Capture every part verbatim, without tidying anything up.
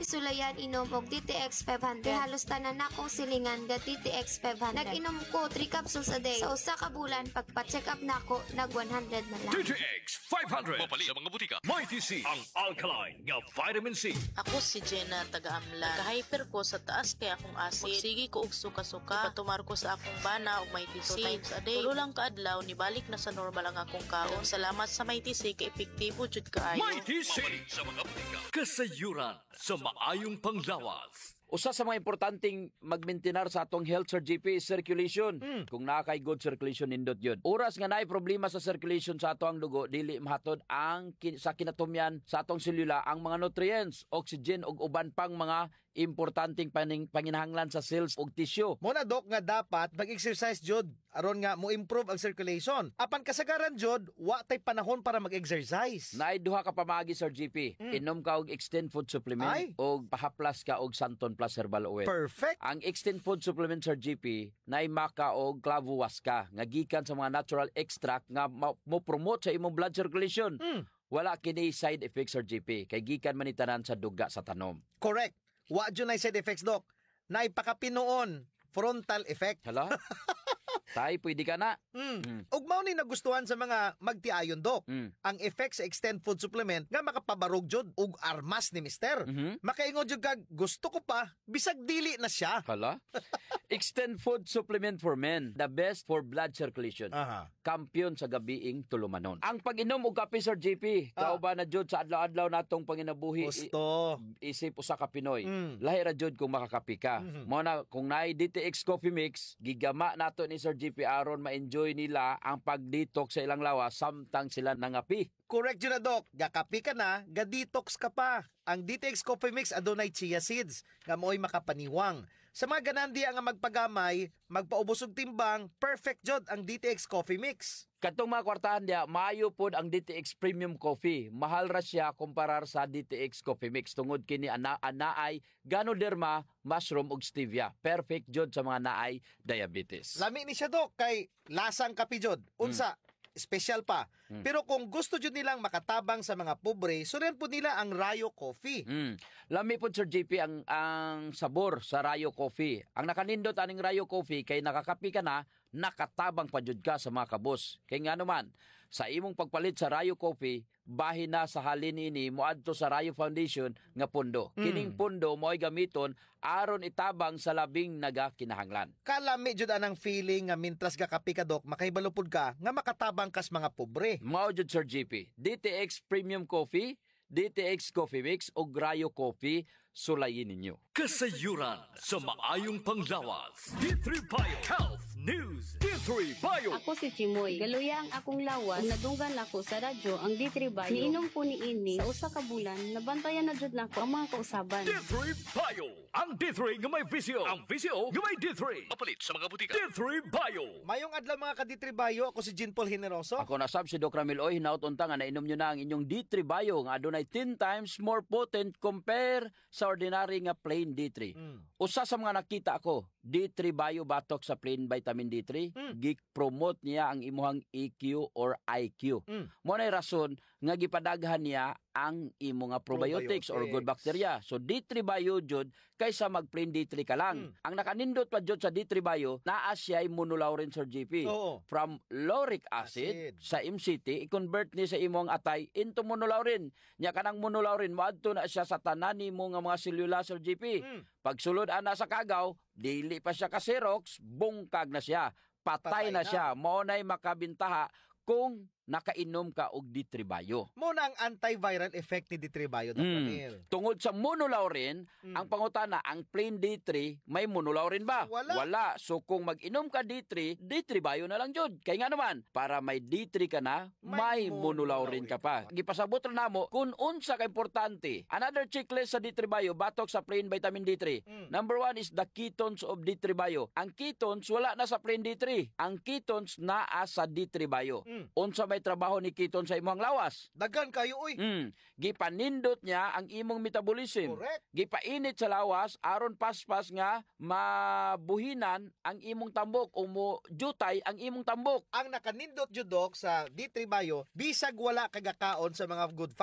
sulayan inom og D T X five hundred. Halos tanan akong silingan ga D T X five hundred. Nag-inom ko three capsules a day. Sa usa ka bulan pagpa-check up nako nag one hundred na lang. D T X five hundred. Mapalit sa mga butika. Mighty C. Ang alkaline nga vitamin C. Ako si Jenna taga-amla. Ka-hyper ko sa taas kay akong acid. Sige ko og suka-suka. Patumar ko sa akong bana og Mighty C times a day. Tulo lang kaadlaw ni balik na sa normal ang akong kaon. Salamat sa Mighty C kay epektibo jud kaayo. Mighty C. Mapalit sa mga butika. Kasayuran sa maayong panglawas. Usa sa mga importanteng magmaintenar sa atong health, Sir G P, is circulation. Mm. Kung nakay good circulation, nindot yun. Oras nga naay problema sa circulation sa atong dugo, dili mahatod ang kin- sa kinatumyan sa atong selula ang mga nutrients, oxygen ug uban pang mga importanteng paning, panginahanglan sa cells ug tissue. Muna dok nga dapat mag-exercise jud aron nga mo improve ang circulation. Apan kasagaran jud wa tay panahon para mag-exercise. Naay duha ka pamagi, Sir G P. Mm. Inom ka og Extend Food Supplement Ay. ug pahaplas ka og Santon Plus Herbal Oil. Perfect. Ang Extend Food Supplement, Sir G P, naay maka og clavo waska nga gikan sa mga natural extract nga ma- mo promote sa imong blood circulation. Mm. Wala kini side effects, Sir G P, kay gikan man itanan sa duga sa tanom. Correct. Wa jud nay side effects dok. Nay pakapinoon frontal effect. Hala? Tay, pwede ka na. Mm. Mm. Ug mao ni nagustuhan sa mga magtiayon dok. Mm. Ang effect sa Extend Food Supplement nga makapabarog jud ug armas ni mister. Mhm. Makaingon jud kag gusto ko pa bisag dili na siya. Hala? Extend Food Supplement for Men, the best for blood circulation. Aha. Kampiyon sa gabiing tulumanon. Ang pag-inom og kape, Sir G P, Ah. kauban na jud sa adlaw-adlaw natong panginabuhi. Gusto. I- isip usa ka Pinoy. Mm. Lahi ra jud kung makakapi ka. Mhm. Mo na kung naay D T X Coffee Mix, gigama nato ni Sir G P aron ma-enjoy nila ang pag-detox sa ilang lawas samtang sila nangapi. Correct yun na, Dok. Gakapi ka na, ga-detox ka pa. Ang D T X Coffee Mix adunay chia seeds, nga mo'y makapaniwang. Sa mga ganandi nga magpagamay, magpaubos og timbang, perfect jod ang D T X Coffee Mix. Katong mga kwartahan dia, maayo pod ang D T X Premium Coffee. Mahal ra siya kumparar sa D T X Coffee Mix. Tungod kini ana anaay Ganoderma, mushroom ug stevia. Perfect jod sa mga naay diabetes. Lami ni siya, Dok, kay lasang kapi jod. Unsa, special pa. Pero kung gusto jud nilang makatabang sa mga pobre, sunan po nila ang Rayo Coffee. Mm. Lami po, Sir J P, ang, ang sabor sa Rayo Coffee. Ang nakanindot aning Rayo Coffee, kay nakakapi ka na, nakatabang pa jud ka sa mga kabos. Kay nga naman, sa imong pagpalit sa Rayo Coffee, bahin na sa halin ini moadto sa Rayo Foundation nga pundo. Kining pundo mo'y gamiton aron itabang sa labing nagakinahanglan. Kalami jud anang feeling nga mintras gakapi ka, Dok, makahibalupod ka nga makatabang kas mga pobre. Mao jud, Sir J P. D T X Premium Coffee, D T X Coffee Mix o Rayo Coffee, sulayin ninyo. Kasayuran sa maayong panglawas. D three Bio Health News. D three Bio. Ako si Chimoy. Galuya ang akong lawas. Nadunggan ako sa radyo ang D three Bio. Niinom po ni ini sa usa ka bulan. Nabantayan na jud nako ang mga kausaban. D three Bio. Ang D three nga may visyo. Ang visyo nga may D three. Mapalit sa mga butika. D three Bio. Mayong adlaw mga kaditribayo, ako si Jean Paul Generoso. Ako na sab si Doc Ramil Oy, hinaut unta nga nainom nyo na ang inyong D three Bio nga adunay ten times more potent compare sa ordinary nga plain D three. Mm. Usa sa mga nakita ako, D three Bio batok sa plain vitamin D three, Mm. gi-promote niya ang imuhang E Q or I Q. Mm. Mo nay rason nga gipadaghan niya ang imo nga probiotics or good bacteria. So D three Bio jud kaysa mag plain D three ka lang. Mm. Ang nakanindot pa jud sa D three Bio, naa siya immunolaurin, Sir G P. Oo. From lauric acid, Acid. sa M C T, i-convert ni sa imong atay into monolaurin. Nya kanang monolaurin, moadto na siya sa tanan nimo nga mga selula, Sir G P. Mm. Pagsulod ana sa kagaw, dili pa siya ka Xerox, bungkag na siya. Patay, Patay na, na. siya. Mao nay makabintaha kung nakainom ka og D three Bio. Mo na ang antiviral effect ni D three Bio, Dok Mm. Ramil. Tungod sa monolaurin, ang pangutana, ang plain D three, may monolaurin ba? Wala. So kung mag-inom ka D three, D three Bio na lang jud. Kaya nga naman, para may D three ka na, may, May monolaurin ka pa. Gipasabot ra namo kung unsa ka importante. Another checklist sa D three Bio, batok sa plain vitamin D three. Number one is the ketones of D three Bio. Ang ketones wala na sa plain D three. Ang ketones naa sa D three Bio. Mm. Unsa may trabaho ni ketone sa imong lawas? Dagan kayo, uy. Mm, gipanindot niya ang imong metabolism. Correct. Gipainit sa lawas aron paspas nga mabuhinan ang imong tambok o mo jutay ang imong tambok. Ang nakanindot jud, Dok, sa D three Bio, bisag wala kagakaon sa mga good fats,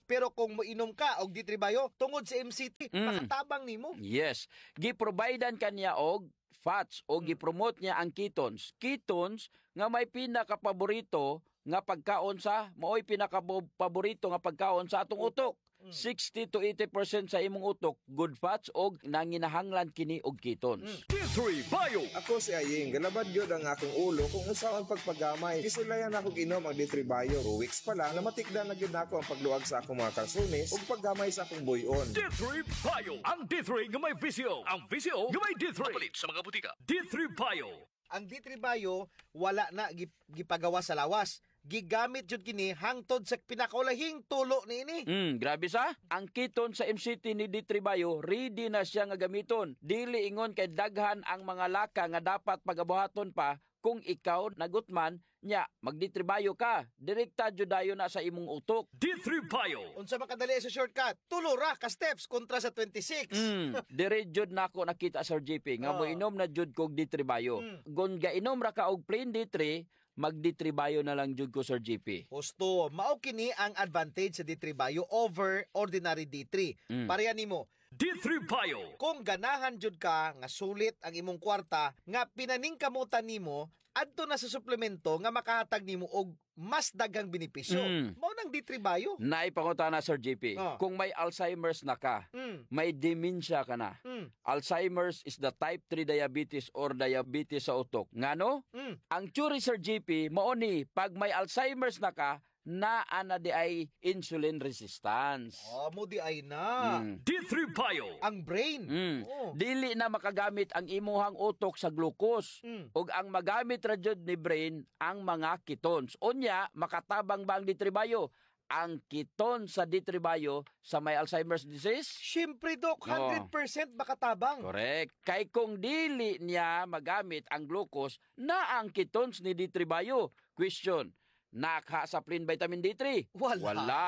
pero kung moinom ka og D three Bio tungod sa M C T, Mm. makatabang nimo. Yes. Giprovidean kanya og fats o gipromote niya ang ketones. Ketones nga may pinakapaborito nga pagkaon sa maoy pinakapaborito nga pagkaon sa atong utok. Mm. sixty to eighty percent sa imong utok good fats og nanginahanglan kini og ketones. Mm. D three Bio. Ako si Aying, galabad yun ang akong ulo kung usaw ang pagpagamay. Kisilayan ako inom ang D three Bio. Two weeks pa lang, namatikdan na yun ako ang pagluag sa akong mga kalsones ug paggamay sa akong buyon. D three Bio. Ang D three nga may visyo. Ang visyo nga may D three. Papalit sa mga butika. D three Bio. Ang D three Bio wala na gip- gipagawa sa lawas. Gigamit jud kini hangtod sa pinakulahing tulo niini. Mm, grabe sa. Ang keton sa M C T ni D three Bio, ready na siya nga gamiton. Dili ingon kay daghan ang mga laka nga dapat pagabuhaton pa kung ikaw nagutman nya mag-D three Bio ka. Direkta jud dayon na sa imong utok. D three Bio. Unsa makadali sa shortcut? Tulo ra ka steps kontra sa twenty-six. Mm, dire jud nako nakita Sir J P nga Ah. mo inom na jud kog D three Bio. Mm. Gon ga inom ra ka og plain D three, mag-D three Bio na lang jud ko Sir J P. Husto, mao kini ang advantage sa D three Bio over ordinary D three. Mm. Pareha nimo, D three Bio. kung ganahan jud ka nga sulit ang imong kwarta nga pinaningkamutan nimo adto na sa suplemento nga makahatag nimo og mas daghang benepisyo. Mm. Mao nang D three Bio. Naipangutana Sir J P, Ah. kung may Alzheimer's na ka, Mm. may dementia ka na. Mm. Alzheimer's is the type three diabetes or diabetes sa utok. Ngano? Mm. Ang theory Sir J P, mao ni pag may Alzheimer's na ka, naa na di ay insulin resistance. Oh, mo di ay na. Mm. D three Bio. Ang brain. Mm. Oh. Dili na makagamit ang imuhang utok sa glucose. Mm. Ug ang magamit ra jud ni brain ang mga ketones. Unya, makatabang ba ang D three Bio? Ang keton sa D three Bio sa may Alzheimer's disease? Siyempre, Dok, one hundred percent makatabang. Correct. Kay kung dili niya magamit ang glucose na ang ketones ni D three Bio. Question, naka-supplement vitamin D three? Wala. Wala.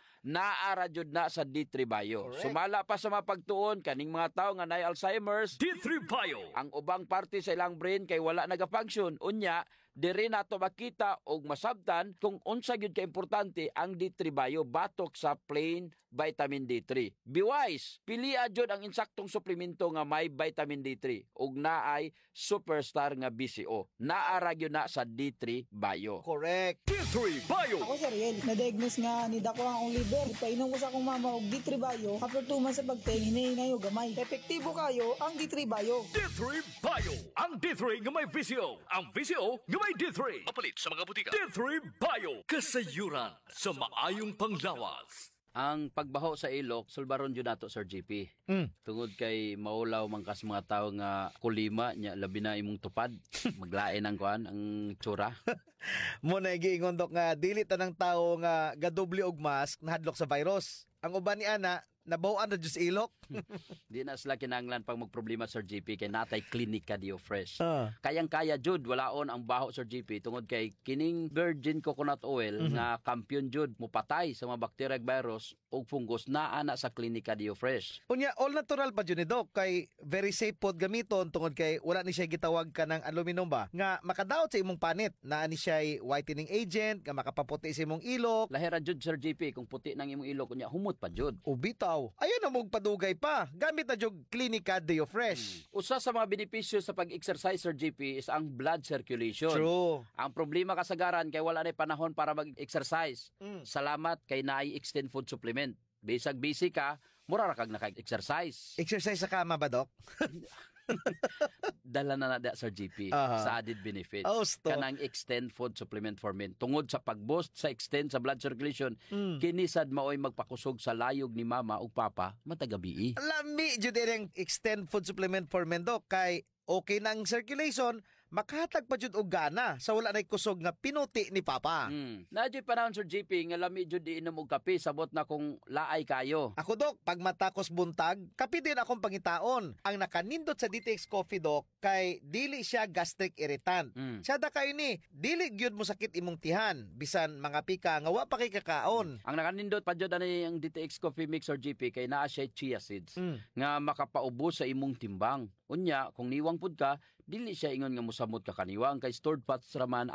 Naara jud na sa D three Bio. Correct. Sumala pa sa mapagtuon kaning mga tawo nga nay Alzheimer's, D three Bio. ang ubang parte sa ilang brain kay wala nagafunction. Unya, diri nato makita og masabtan kung unsa gyud ka importante ang D three Bio batok sa plain vitamin D three. Be wise, pilia jud ang insaktong suplemento nga may vitamin D three ug naay superstar nga B C O. Naara gyud na sa D three Bio. Correct. D three Bio. Ako si Riel, na-diagnose nga ni dako ang liver. Ipainom ko sa akong mama og D three Bio. After two months sa pagtingin, hinahinay o gamay. Epektibo kayo ang D three Bio. D three Bio. Ang D three nga may visyo. Ang visyo nga may D three. Papalit sa mga butika. D three Bio. Kasayuran sa maayong panglawas. Ang pagbaho sa ilok, sulbaron jud nato Sir J P. Mm. Tungod kay maulaw man kas mga tawo nga kulima nya labi na imong tupad, maglain ang kuan ang tsura. Mo na giingon, Dok, nga dili tanang tawo nga gadoble og mask nahadlok sa virus. Ang uban ni ana nabawan na jud sa ilok. Di na sila kinahanglan pag magproblema Sir J P kay natay klinika Dio Fresh. Ah. Kayang-kaya jud walaon ang baho Sir J P tungod kay kining virgin coconut oil Mhm. nga kampiyon jud mupatay sa mga bacteria ug virus ug fungus naa na sa klinika Dio Fresh. Unya, all natural pa jud ni Doc kay very safe pod gamiton tungod kay wala ni siya gitawag ka ng aluminum ba nga makadaot sa imong panit. Naa ni siya whitening agent nga makapaputi sa imong ilok. Lahira jud Sir J P kung puti nang imong ilok unya humot pa jud. Ubitaw. Ayun na mong padugay pa. Gamit na jud Clinica Deo Fresh. Usa sa mga benepisyo sa pag-exercise Sir J P is ang blood circulation. True. Ang problema kasagaran kay wala na panahon para mag-exercise. Mm. Salamat kay naay extend food supplement. Bisag busy ka, mura ra kag naka-exercise. Exercise sa kama ba, Doc? Dala na na da Sir J P Aha. sa added benefits. Oh, stop. Kanang extend food supplement for men. Tungod sa pag-boost sa extend sa blood circulation, Mm. kinisad maoy magpakusog sa layog ni mama ug papa matagabi. Lami jud ang extend food supplement for men, Doc, kay okay na ang circulation, makahatag pa jud og gana sa wala nay kusog nga pinuti ni Papa. Mm. Nadyo panahon Sir J P nga lami jud iinom og kape sabot na kung laay kayo. Ako, Doc, pag matakos buntag, kapi din akong pangitaon. Ang nakanindot sa D T X Coffee, Doc, kay dili siya gastric irritant. Mm. Sada kayo ni, dili gyud mo sakit imong tihan, bisan mga pika nga wa pa kay kakaon. Ang nakanindot pa jud ani ang D T X Coffee Mix or J P kay naa siya chia seeds Mm. nga makapaubos sa imong timbang. Unya, kung niwang pud ka, dili siya ingon nga mosamot ka kaniwang kay stored fats raman ang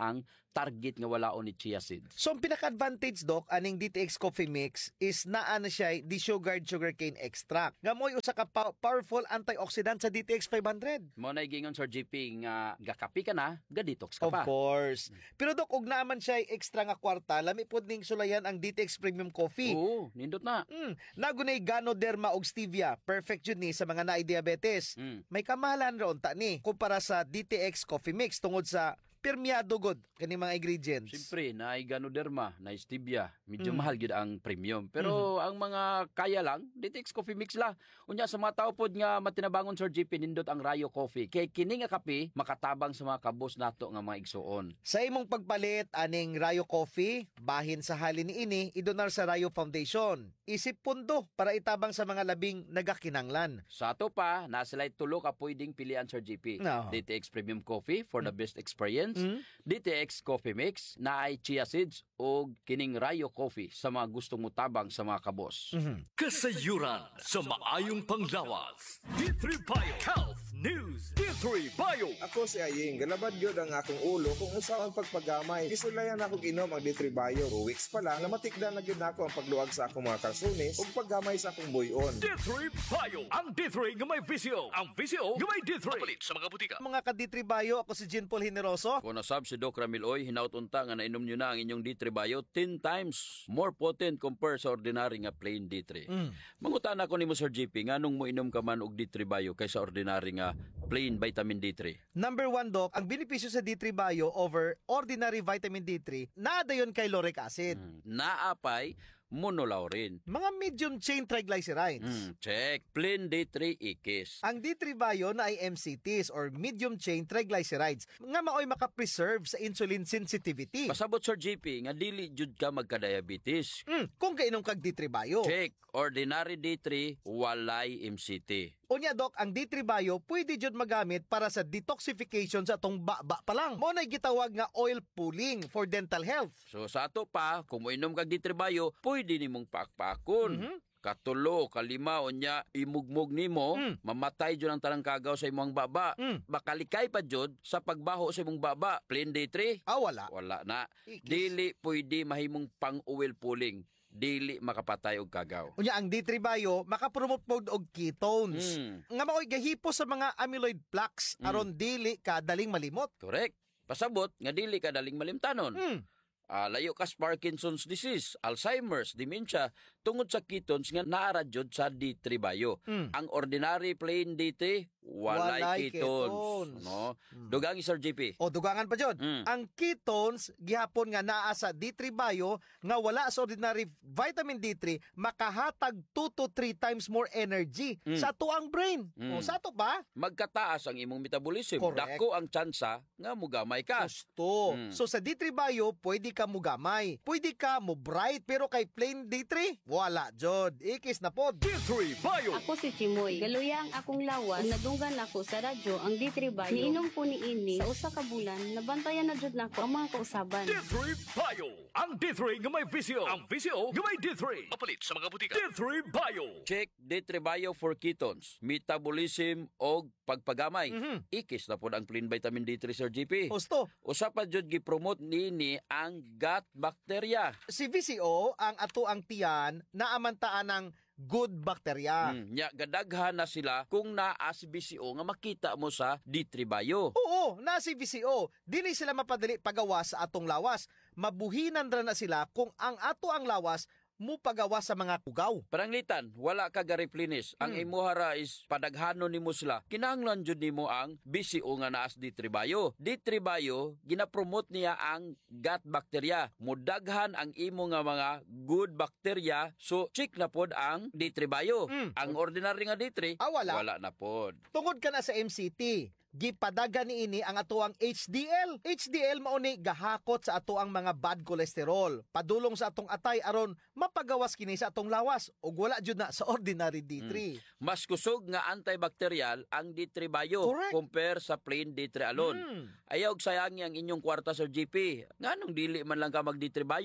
target nga walaon ni chia seeds. So, ang pinaka-advantage, Doc, aning D T X Coffee Mix is naa na siya desugared sugarcane extract. Nga mo'y usa ka pa- powerful antioxidant sa D T X five hundred. Mo na gingon Sir J P nga gakapi ka na, ga-detox ka Of pa. course. Pero Doc, ug naman siya extra nga kwarta, lami pod ning sulayan ang D T X Premium Coffee. Oo, nindot na. Mm, nagunay Ganoderma og stevia. Perfect yun ni sa mga naay diabetes. Mm. May kamahalan ron ta ni kumpara sa D T X Coffee Mix tungod sa permiado god kani mga ingredients. Siyempre, na Ganoderma, na stevia, medyo Mm. mahal gyud ang premium. Pero ang mga kaya lang, D T X Coffee Mix la. Unya sa mga tao pod nga matinabangon Sir J P nindot ang Rayo Coffee. Kay kini nga kape makatabang sa mga kabos nato nga mga igsuon. Sa imong pagpalit aning Rayo Coffee, bahin sa halin ni ini, idonar sa Rayo Foundation. Isip pundo para itabang sa mga labing nagakinanglan. Sa ato pa, nasilay tulo ka pwedeng pilian Sir J P. No. D T X Premium Coffee for the best experience. Mm? D T X Coffee Mix na ay chia seeds o kining Rayo Coffee sa mga gustong mutabang sa mga kabos. Mhm. Kasayuran sa maayong panglawas. D three Bio Health News. D three Bio. Ako si Aying, galabad gyud ang akong ulo kung unsa ang pagpagamay. Kisulayan ako inom ang D three Bio. Two weeks pa lang, namatikdan na gyud nako ang pagluag sa akong mga kalsunis ug paggamay sa akong buyon. D three Bio. Ang D three nga may visyo. Ang visyo nga may D three. Palit sa mga butika. Mga ka-D three Bio, ako si Jean Paul Generoso. Kung nasab si Doc Ramiloy, hinaut-unta nga nainom nyo na ang inyong D three Bio ten times more potent compare sa ordinary nga plain D three. Mm. Mangutan ako nimo Sir J P, nganong mo inom ka man og D three Bio kaysa ordinary nga plain vitamin D three? Number one, Doc, ang benepisyo sa D three Bio over ordinary vitamin D three, naadayon kay lauric acid. Mm. Naapay monolaurin. Mga medium chain triglycerides. Mm, check. Plain D three ikis. Ang D three Bio na ay M C Ts or medium chain triglycerides nga maoy makapreserve sa insulin sensitivity. Pasabot Sir J P nga dili jud ka magka-diabetes. Mm, kung kainom kag D three Bio. Check. Ordinary D three walay M C T. Unya, Doc, ang D three Bio pwede jud magamit para sa detoxification sa atong baba pa lang. Mo na gitawag nga oil pulling for dental health. So sa ato pa, kung moinom kag D three Bio, pwede nimong pakpakon. Mhm. Katulo, kalima, unya, imugmog nimo, Mm. mamatay jud ang tanang kagaw sa imong baba. Mm. Bakalikay pa jud sa pagbaho sa imong baba. Plain D three, Ah, wala. wala na. Ikis. Dili pwede mahimong pang-oil pulling. Dili makapatay og kagaw. Unya, ang D three Bio makapromote pod og ketones. Mm. Nga maoy gahipo sa mga amyloid plaques Mm. aron dili ka daling malimot. Correct. Pasabot nga dili ka daling malimtanon. Mm. Ah, layo ka sa Parkinson's disease, Alzheimer's, dementia, tungod sa ketones nga naara jud sa D three Bio. Mm. Ang ordinary plain D three, walay, Walay ketones. ketones. No? Mm. Dugang Sir J P. O dugangan pa jud. Mm. Ang ketones gihapon nga naa sa D three Bio nga wala sa ordinary vitamin D three makahatag two to three times more energy Mm. sa tuang brain. Mm. O sa ato pa? Magkataas ang imong metabolism. Correct. Dako ang tsansa nga mugamay ka. Gusto. Mm. So sa D three Bio, pwede ka mo gamay. Pwede ka mo bright, pero kay plain D three, wala jod. Ikis na pod. D three Bio. Ako si Chimoy. Galuya ang akong lawas. Ug nadunggan ako sa radyo ang D three Bio. Niinom po ni ini sa usa ka bulan. Nabantayan na jud nako ang mga kausaban. D three Bio. Ang D three nga may visyo. Ang visyo nga may D three. Mapalit sa mga butika. D three Bio. Check D three Bio for ketones, metabolism og pagpagamay. Mhm. Ikis na pod ang plain vitamin D three Sir J P. Gusto. Usa pa jud gi-promote nini ang gut bacteria. Si V C O, ang ato ang tiyan, naamantaan ng good bacteria. Mm, nya gadaghan na sila kung naa si B C O nga makita mo sa D three Bio. Oo, na si V C O. Dili sila mapadali pagawas sa atong lawas. Mabuhinan ra na sila kung ang ato ang lawas mo pagawas sa mga kugaw. Paranglitan, wala ka ga-replenish. Ang Mm. imuhara is padaghanon nimo sila. Kinahanglan jud nimo ang B C O nga naa sa D three Bio. D three Bio gina-promote niya ang gut bacteria. Mudaghan ang imo nga mga good bacteria. So check na pod ang D three Bio. Mm. Ang ordinary nga D three Ah, wala. wala na pod. Tungod ka na sa M C T, gipadaga ni ini ang atoang H D L. H D L mao ni gahakot sa atoang mga bad cholesterol. Padulong sa atong atay aron mapagawas kini sa atong lawas ug wala jud na sa ordinary D three. Mas kusog nga antibacterial ang D three Bio Correct. compare sa plain D three alone. Mm. Ayaw og sayangi ang inyong kwarta Sir J P. Nganong dili man lang ka mag D three Bio?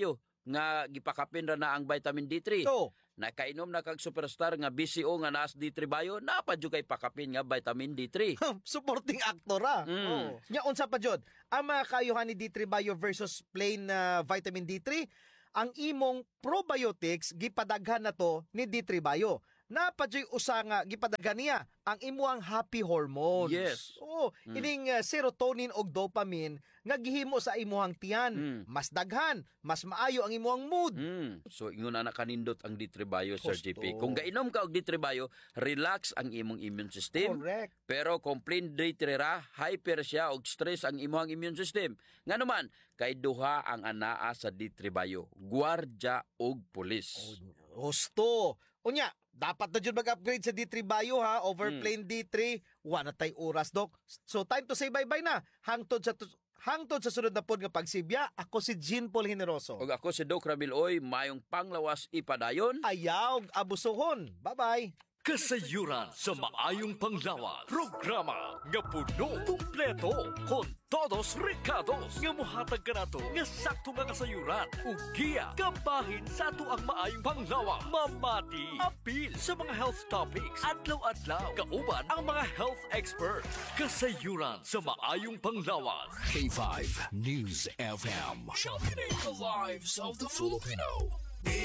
nga gipakapin ra na ang vitamin D three. So, Nakainom na kag superstar nga B C O nga naas D three bayo, napadyo kay pakapin nga vitamin D three. supporting actor ah. Mm. Oh. Nya unsa pa jud? Ang mga kaayuhan ni D three Bio versus plain na vitamin D three, ang imong probiotics gipadaghan na to ni D three Bio. Napadyoy usa nga gipadaghan niya ang imuang happy hormones. Yes. Oh, Mm. ining uh, serotonin og dopamine nga gihimo sa imuhang tiyan. Mm. Mas daghan, mas maayo ang imuhang mood. Mm. So ingon na nakanindot ang D three Bio, Sir Gusto. J P. Kung gainom ka og D three Bio, relax ang imong immune system. Correct. Pero kung plain D three ra, hyper siya og stress ang imong immune system. Nga naman, kay duha ang anaa sa D three Bio, gwardya og pulis. Gusto. Unya, dapat na dyan mag-upgrade sa D three Bio ha, over Mm. plain D three, wala tay oras dok. So time to say bye-bye na. Hangtod sa hangtod sa sunod na pod nga pagsibya, ako si Jean Paul Generoso. Og ako si Doc Rabiloy, mayong panglawas ipadayon. Ayaw, abusohon. Bye-bye. Kasayuran sa maayong panglawas. Programa nga puno, kumpleto, con todos recados nga muhatag ka nato nga sakto nga kasayuran. Ug giya kabahin sa ato ang maayong panglawas. Mamati, apil sa mga health topics. Adlaw-adlaw, kauban ang mga health experts. Kasayuran sa maayong panglawas. K five News F M. Championing the lives of the Filipino.